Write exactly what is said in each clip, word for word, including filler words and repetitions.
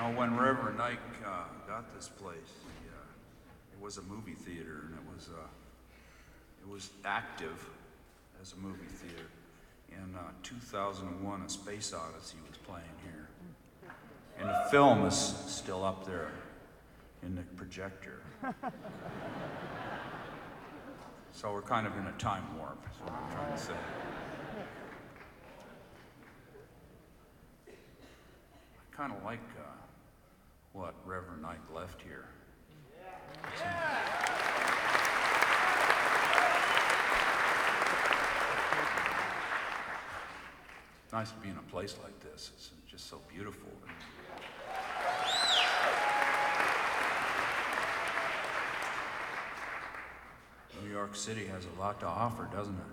know, when Reverend Ike uh, got this place, he, uh, it was a movie theater, and it was uh, it was active as a movie theater. In uh, two thousand one, A Space Odyssey was playing here, and the film is still up there in the projector. So we're kind of in a time warp, is what I'm trying to say. I kind of like uh, what Reverend Ike left here. It's nice to be in a place like this. It's just so beautiful. New York City has a lot to offer, doesn't it?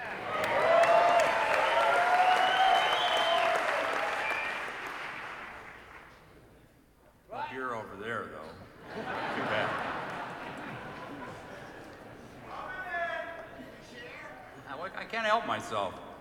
Well, you're over there, though. Too bad. I I can't help myself.